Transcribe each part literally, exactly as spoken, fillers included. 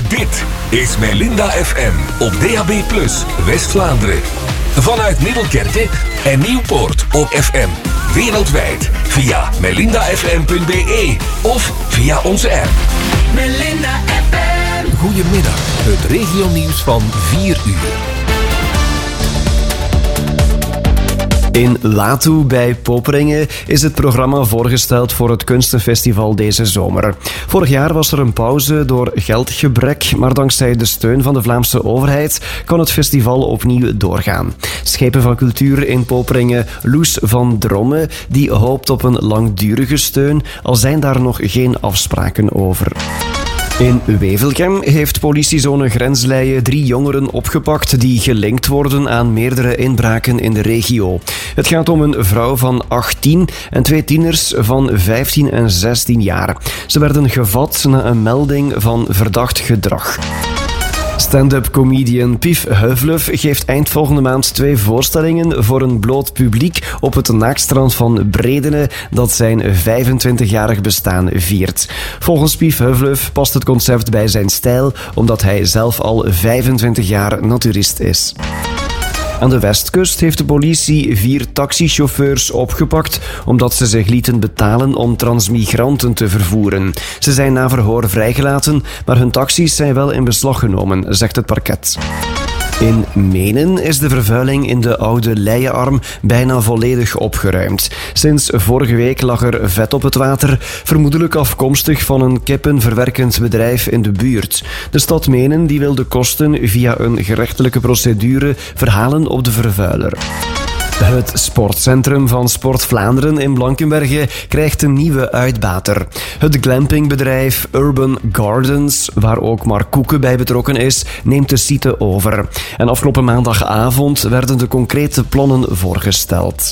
Dit is Melinda F M op D A B plus, West-Vlaanderen. Vanuit Middelkerke en Nieuwpoort op F M. Wereldwijd via melinda f m punt b e of via onze app. Melinda F M. Goedemiddag, het regionieuws van vier uur. In Latu bij Poperinge is het programma voorgesteld voor het Kunstenfestival deze zomer. Vorig jaar was er een pauze door geldgebrek, maar dankzij de steun van de Vlaamse overheid kan het festival opnieuw doorgaan. Schepen van Cultuur in Poperinge, Loes van Dromme, die hoopt op een langdurige steun, al zijn daar nog geen afspraken over. In Wevelgem heeft politiezone Grensleie drie jongeren opgepakt die gelinkt worden aan meerdere inbraken in de regio. Het gaat om een vrouw van achttien en twee tieners van vijftien en zestien jaar. Ze werden gevat na een melding van verdacht gedrag. Stand-up comedian Pief Heuvleuf geeft eind volgende maand twee voorstellingen voor een bloot publiek op het Naakstrand van Bredene dat zijn vijfentwintigjarig bestaan viert. Volgens Pief Heuvleuf past het concept bij zijn stijl, omdat hij zelf al vijfentwintig jaar naturist is. Aan de westkust heeft de politie vier taxichauffeurs opgepakt omdat ze zich lieten betalen om transmigranten te vervoeren. Ze zijn na verhoor vrijgelaten, maar hun taxis zijn wel in beslag genomen, zegt het parket. In Menen is de vervuiling in de oude Leienarm bijna volledig opgeruimd. Sinds vorige week lag er vet op het water, vermoedelijk afkomstig van een kippenverwerkend bedrijf in de buurt. De stad Menen die wil de kosten via een gerechtelijke procedure verhalen op de vervuiler. Het sportcentrum van Sport Vlaanderen in Blankenberge krijgt een nieuwe uitbater. Het glampingbedrijf Urban Gardens, waar ook Mark Koeken bij betrokken is, neemt de site over. En afgelopen maandagavond werden de concrete plannen voorgesteld.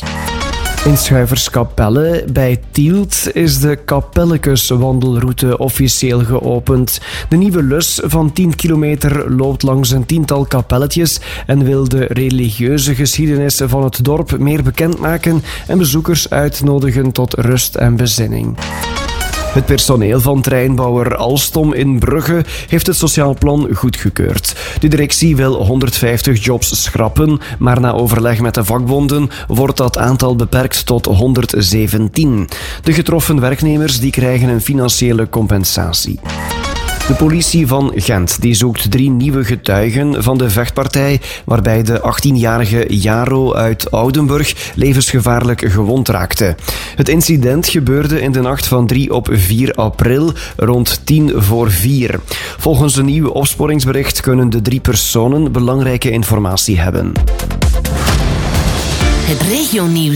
In Schuiverskapelle bij Tielt is de Kapellekes-wandelroute officieel geopend. De nieuwe lus van tien kilometer loopt langs een tiental kapelletjes en wil de religieuze geschiedenis van het dorp meer bekendmaken en bezoekers uitnodigen tot rust en bezinning. Het personeel van treinbouwer Alstom in Brugge heeft het sociaal plan goedgekeurd. De directie wil honderdvijftig jobs schrappen, maar na overleg met de vakbonden wordt dat aantal beperkt tot honderdzeventien. De getroffen werknemers die krijgen een financiële compensatie. De politie van Gent die zoekt drie nieuwe getuigen van de vechtpartij waarbij de achttienjarige Jaro uit Oudenburg levensgevaarlijk gewond raakte. Het incident gebeurde in de nacht van drie op vier april rond tien voor vier. Volgens een nieuw opsporingsbericht kunnen de drie personen belangrijke informatie hebben. Het regionieuws.